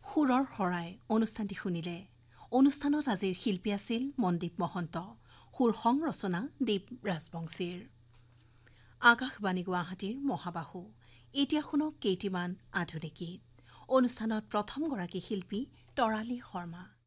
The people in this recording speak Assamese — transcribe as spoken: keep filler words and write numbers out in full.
সুৰৰ শৰাই অনুষ্ঠানটি শুনিলে। অনুষ্ঠানত আজিৰ শিল্পী আছিল মনদীপ মহন্ত, সুৰ সংৰচনা দীপ ৰাজবংশীৰ। আকাশবাণী গুৱাহাটীৰ মহাবাহু। এতিয়া শুনক কেইটিমান আধুনিক গীত। অনুষ্ঠানত প্ৰথমগৰাকী শিল্পী তৰালী শৰ্মা।